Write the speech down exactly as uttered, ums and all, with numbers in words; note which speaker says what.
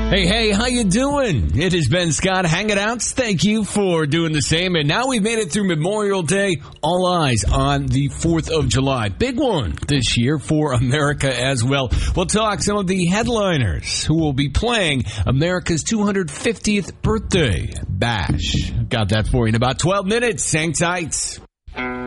Speaker 1: Hey, hey, how you doing? It has been Scott Hanging Outs. Thank you for doing the same. And now we've made it through Memorial Day. All eyes on the fourth of July. Big one this year for America as well. We'll talk some of the headliners who will be playing America's two hundred fiftieth birthday bash. Got that for you in about twelve minutes. Hang tight.